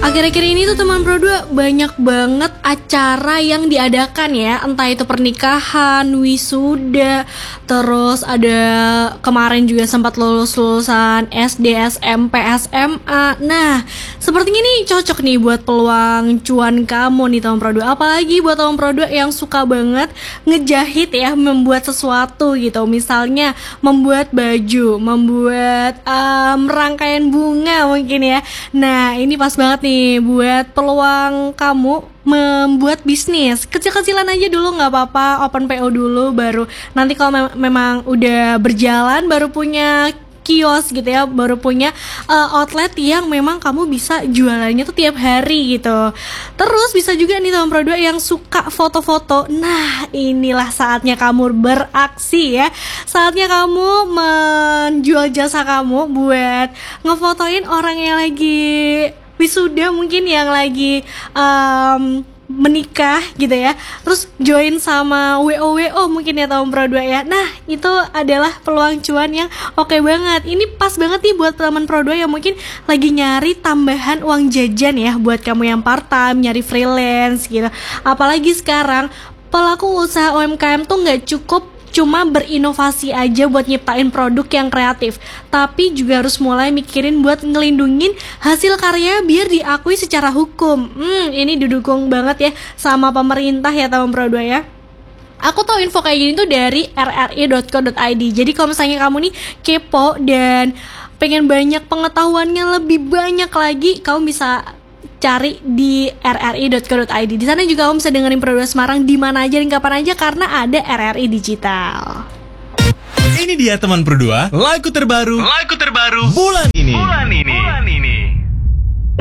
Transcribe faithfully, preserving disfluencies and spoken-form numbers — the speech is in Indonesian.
Akhir-akhir ini tuh teman Pro dua banyak banget acara yang diadakan ya. Entah itu pernikahan, wisuda, terus ada kemarin juga sempat lulus-lulusan S D, S M P, S M A. Nah, sepertinya nih cocok nih buat peluang cuan kamu nih teman Pro dua. Apalagi buat teman Pro dua yang suka banget ngejahit ya, membuat sesuatu gitu. Misalnya membuat baju, membuat um, rangkaian bunga mungkin ya. Nah, ini pas banget nih buat peluang kamu membuat bisnis kecil-kecilan aja dulu, nggak apa-apa, open P O dulu, baru nanti kalau mem- memang udah berjalan baru punya kios gitu ya, baru punya uh, outlet yang memang kamu bisa jualannya tuh tiap hari gitu. Terus bisa juga nih teman Pro dua yang suka foto-foto. Nah, inilah saatnya kamu beraksi ya. Saatnya kamu menjual jasa kamu buat ngefotoin orang yang lagi wisuda, mungkin yang lagi um, menikah gitu ya. Terus join sama W O W O mungkin ya teman Pro dua ya. Nah, itu adalah peluang cuan yang oke banget. Ini pas banget nih buat teman Pro dua yang mungkin lagi nyari tambahan uang jajan ya, buat kamu yang part time, nyari freelance gitu. Apalagi sekarang pelaku usaha U M K M tuh nggak cukup cuma berinovasi aja buat nyiptain produk yang kreatif, tapi juga harus mulai mikirin buat ngelindungin hasil karya biar diakui secara hukum. Hmm, ini didukung banget ya sama pemerintah ya teman Pro dua ya. Aku tahu info kayak gini tuh dari r r i dot co dot i d. Jadi kalau misalnya kamu nih kepo dan pengen banyak pengetahuannya lebih banyak lagi, kamu bisa cari di r r i dot co dot i d. Di sana juga kamu bisa dengerin Pro dua Semarang di mana aja dan kapan aja karena ada R R I Digital. Ini dia teman Pro dua, lagu terbaru, lagu terbaru bulan ini. Bulan ini.